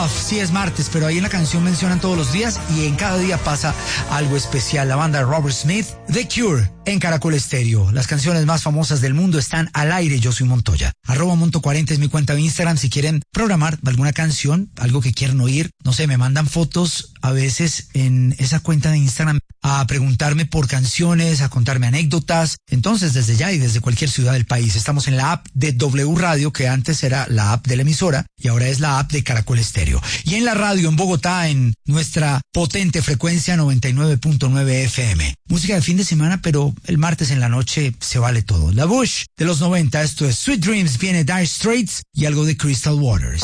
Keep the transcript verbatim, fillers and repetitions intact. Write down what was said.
Love. Sí, es martes, pero ahí en la canción mencionan todos los días y en cada día pasa algo especial. La banda Robert Smith, The Cure, en Caracol Estéreo. Las canciones más famosas del mundo están al aire. Yo soy Montoya. Arroba Monto cuarenta es mi cuenta de Instagram. Si quieren programar alguna canción, algo que quieran oír, no sé, me mandan fotos a veces en esa cuenta de Instagram a preguntarme por canciones, a contarme anécdotas. Entonces, desde ya y desde cualquier ciudad del país, estamos en la app de W Radio, que antes era la app de la emisora y ahora es la app de Caracol Estéreo. Y en la radio en Bogotá, en nuestra potente frecuencia noventa y nueve punto nueve F M. Música de fin de semana, pero el martes en la noche se vale todo. La Bush de los noventa, esto es Sweet Dreams, viene Dire Straits y algo de Crystal Waters.